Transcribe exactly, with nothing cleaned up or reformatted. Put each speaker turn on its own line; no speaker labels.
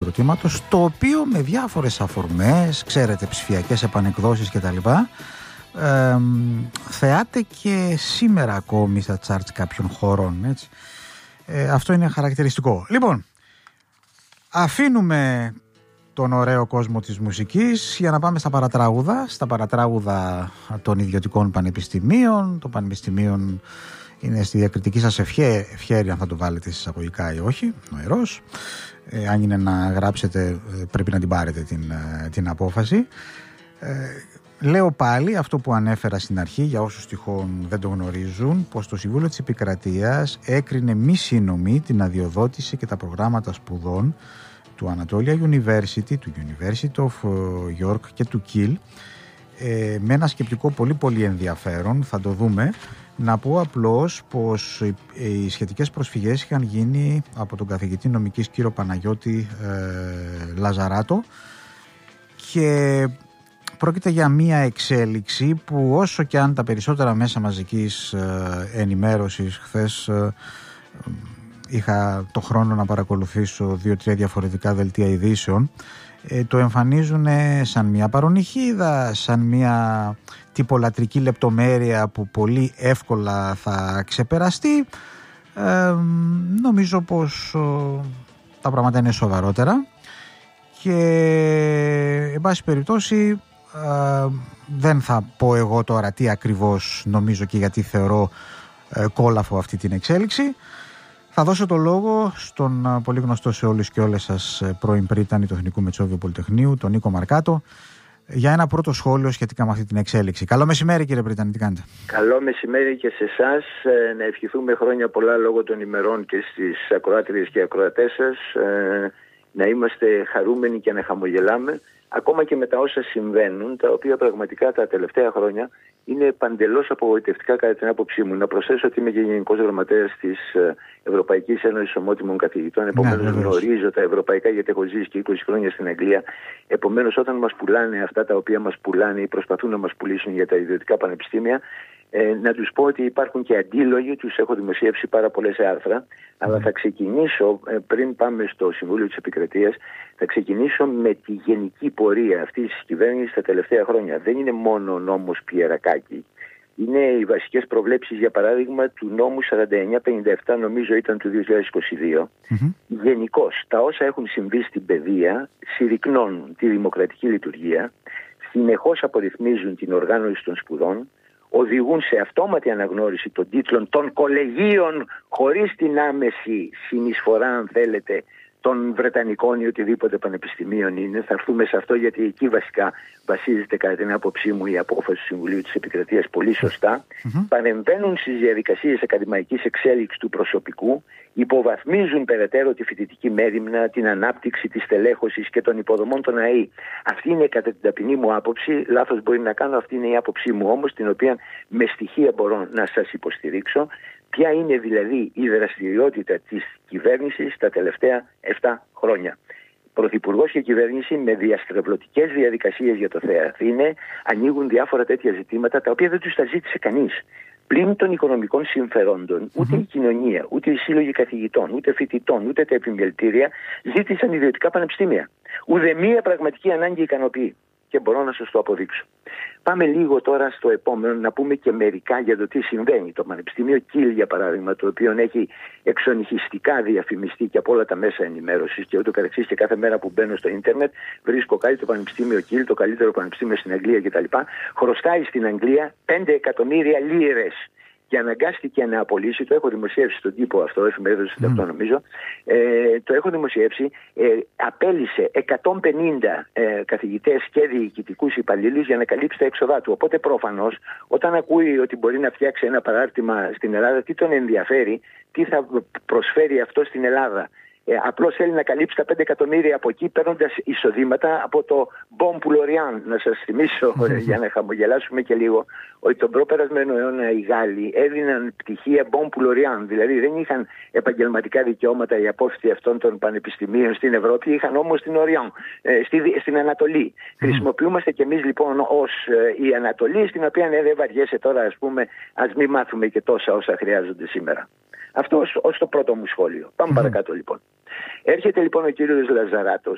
συγκροτήματος, το οποίο με διάφορες αφορμές, ξέρετε, ψηφιακές επανεκδόσεις κτλ, ε, θεάται και σήμερα ακόμη στα charts κάποιων χωρών, έτσι. Ε, αυτό είναι χαρακτηριστικό. Λοιπόν, αφήνουμε τον ωραίο κόσμο της μουσικής για να πάμε στα παρατράγουδα, στα παρατράγουδα των ιδιωτικών πανεπιστημίων, των πανεπιστημίων. Είναι στη διακριτική σας ευχέ, ευχέρεια αν θα το βάλετε εισαγωγικά ή όχι, νοερός. Ε, αν είναι να γράψετε πρέπει να την πάρετε την, την απόφαση. Ε, λέω πάλι αυτό που ανέφερα στην αρχή, για όσους τυχόν δεν το γνωρίζουν, πως το Συμβούλιο της Επικρατείας έκρινε μη σύνομη την αδειοδότηση και τα προγράμματα σπουδών του Anatolia University, του University of York και του Kiel, ε, με ένα σκεπτικό πολύ πολύ ενδιαφέρον, θα το δούμε. Να πω απλώς πως οι σχετικές προσφυγές είχαν γίνει από τον καθηγητή νομικής κύριο Παναγιώτη ε, Λαζαράτο και πρόκειται για μία εξέλιξη που, όσο και αν τα περισσότερα μέσα μαζικής ε, ενημέρωσης χθες ε, είχα το χρόνο να παρακολουθήσω δύο-τρία διαφορετικά δελτία ειδήσεων, ε, το εμφανίζουν σαν μια παρονυχίδα, σαν μια τυπολατρική λεπτομέρεια που πολύ εύκολα θα ξεπεραστεί. Ε, νομίζω πως ε, τα πράγματα είναι σοβαρότερα και εν πάση περιπτώσει ε, δεν θα πω εγώ τώρα τι ακριβώς νομίζω και γιατί θεωρώ ε, κόλαφο αυτή την εξέλιξη. Θα δώσω το λόγο στον πολύ γνωστό σε όλους και όλες σας πρώην πρίτανη του Εθνικού Μετσόβιου Πολυτεχνείου, τον Νίκο Μαρκάτο, για ένα πρώτο σχόλιο σχετικά με αυτή την εξέλιξη. Καλό μεσημέρι, κύριε Πρίτανη, τι κάνετε?
Καλό μεσημέρι και σε εσάς. Να ευχηθούμε χρόνια πολλά λόγω των ημερών και στις ακροάτριες και ακροατές σας. Να είμαστε χαρούμενοι και να χαμογελάμε, ακόμα και με τα όσα συμβαίνουν, τα οποία πραγματικά τα τελευταία χρόνια είναι παντελώς απογοητευτικά κατά την άποψή μου. Να προσθέσω ότι είμαι και γενικός γραμματέας της Ευρωπαϊκής Ένωσης Ομότιμων Καθηγητών. Επομένως, ναι, γνωρίζω τα ευρωπαϊκά, γιατί έχω ζήσει και είκοσι χρόνια στην Αγγλία. Επομένως, όταν μας πουλάνε αυτά τα οποία μας πουλάνε ή προσπαθούν να μας πουλήσουν για τα ιδιωτικά πανεπιστήμια, Ε, να τους πω ότι υπάρχουν και αντίλογοι, τους έχω δημοσιεύσει πάρα πολλές άρθρα, mm. αλλά θα ξεκινήσω, ε, πριν πάμε στο Συμβούλιο της Επικρατείας, θα ξεκινήσω με τη γενική πορεία αυτής της κυβέρνησης τα τελευταία χρόνια. Δεν είναι μόνο ο νόμος Πιερακάκη. Είναι οι βασικές προβλέψεις, για παράδειγμα, του νόμου σαράντα εννιά πενήντα επτά, νομίζω ήταν του δύο χιλιάδες είκοσι δύο. Mm-hmm. Γενικώς, τα όσα έχουν συμβεί στην παιδεία συρρυκνώνουν τη δημοκρατική λειτουργία, συνεχώς απορριθμίζουν την οργάνωση των σπουδών, οδηγούν σε αυτόματη αναγνώριση των τίτλων των κολεγίων χωρίς την άμεση συνεισφορά, αν θέλετε, των Βρετανικών ή οτιδήποτε πανεπιστημίων είναι. Θα έρθουμε σε αυτό, γιατί εκεί βασικά βασίζεται, κατά την άποψή μου, η απόφαση του Συμβουλίου της Επικρατείας πολύ σωστά. Mm-hmm. Παρεμβαίνουν στις διαδικασίες ακαδημαϊκής εξέλιξης του προσωπικού, υποβαθμίζουν περαιτέρω τη φοιτητική μέριμνα, την ανάπτυξη της τελέχωσης και των υποδομών των ΑΕΗ. Αυτή είναι, κατά την ταπεινή μου άποψη, λάθος μπορεί να κάνω, αυτή είναι η άποψή μου όμως, την οποία με στοιχεία μπορώ να σας υποστηρίξω. Ποια είναι δηλαδή η δραστηριότητα της κυβέρνησης τα τελευταία επτά χρόνια. Πρωθυπουργός και κυβέρνηση με διαστρεβλωτικές διαδικασίες για το ΘΕΑΘΗΝΕ ανοίγουν διάφορα τέτοια ζητήματα, τα οποία δεν τους τα ζήτησε κανείς. Πλην των οικονομικών συμφερόντων, ούτε mm-hmm. η κοινωνία, ούτε οι σύλλογοι καθηγητών, ούτε φοιτητών, ούτε τα επιμελητήρια ζήτησαν ιδιωτικά πανεπιστήμια. Ουδεμία πραγματική ανάγκη ικανοποιεί. Και μπορώ να σας το αποδείξω. Πάμε λίγο τώρα στο επόμενο, να πούμε και μερικά για το τι συμβαίνει. Το Πανεπιστήμιο Kiel, για παράδειγμα, το οποίο έχει εξονυχιστικά διαφημιστεί και από όλα τα μέσα ενημέρωσης και ούτω καθεξής, και κάθε μέρα που μπαίνω στο ίντερνετ βρίσκω κάτι, το Πανεπιστήμιο Kiel, το καλύτερο πανεπιστήμιο στην Αγγλία κτλ. Χρωστάει στην Αγγλία πέντε εκατομμύρια λίρες. Και αναγκάστηκε να απολύσει, το έχω δημοσιεύσει στον τύπο αυτό, εφημερίδα mm. αυτό νομίζω, ε, το έχω δημοσιεύσει, ε, απέλυσε εκατόν πενήντα ε, καθηγητές και διοικητικούς υπαλλήλους για να καλύψει τα έξοδά του. Οπότε προφανώς, όταν ακούει ότι μπορεί να φτιάξει ένα παράρτημα στην Ελλάδα, τι τον ενδιαφέρει, τι θα προσφέρει αυτό στην Ελλάδα. Ε, απλώς θέλει να καλύψει τα πέντε εκατομμύρια από εκεί, παίρνοντας εισοδήματα από το Bon Poulorian. Να σας θυμίσω, για να χαμογελάσουμε και λίγο, ότι τον προπερασμένο αιώνα οι Γάλλοι έδιναν πτυχία Bon Poulorian. Δηλαδή δεν είχαν επαγγελματικά δικαιώματα οι απόφοιτοι αυτών των πανεπιστημίων στην Ευρώπη, είχαν όμως την Orient, ε, στη, στην Ανατολή. Mm. Χρησιμοποιούμαστε κι εμείς λοιπόν ως ε, η Ανατολή, στην οποία ναι, δεν βαριέσαι τώρα, ας πούμε, ας μην μάθουμε και τόσα όσα χρειάζονται σήμερα. Αυτό ως, ως το πρώτο μου σχόλιο. Πάμε mm. παρακάτω λοιπόν. Έρχεται λοιπόν ο κύριος Λαζαράτος,